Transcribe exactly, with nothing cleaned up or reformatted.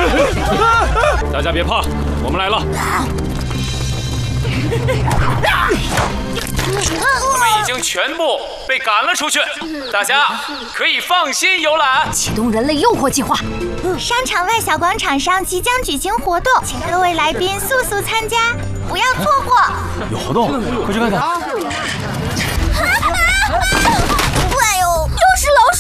大家别怕，我们来了。他们已经全部被赶了出去，大家可以放心游览。 启动人类诱惑计划。 商场外小广场上即将举行活动，请各位来宾速速参加，不要错过。 有活动，快去看看。